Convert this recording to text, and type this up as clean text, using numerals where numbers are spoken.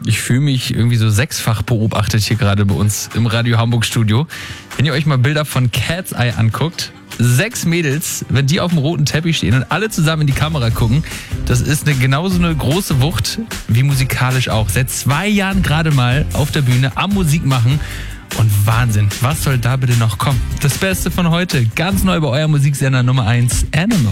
Ich fühle mich irgendwie so sechsfach beobachtet hier gerade bei uns im Radio Hamburg Studio. Wenn ihr euch mal Bilder von Cat's Eye anguckt, 6 Mädels, wenn die auf dem roten Teppich stehen und alle zusammen in die Kamera gucken, das ist genauso eine große Wucht wie musikalisch auch. Seit 2 Jahren gerade mal auf der Bühne am Musik machen. Und Wahnsinn, was soll da bitte noch kommen? Das Beste von heute, ganz neu bei eurem Musiksender Nummer 1, Animal.